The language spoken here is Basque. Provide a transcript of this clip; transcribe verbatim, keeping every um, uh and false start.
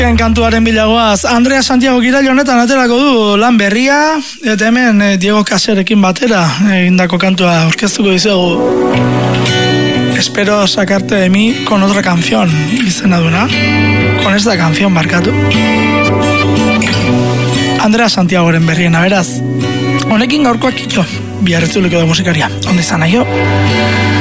Kantuaren bilagoaz, Andrea Santiago Girail honetan aterako du lan berria, eta hemen eh, Diego Caserekin batera egindako kantua aurkeztuko dizugu. Espero sacarte de mí con otra canción, izena duna, con esta canción markatu. Andrea Santiagoren berriena, beraz. Honekin gaurkoak ito, biarretzuliko da musikaria. Onde izan nahi jo?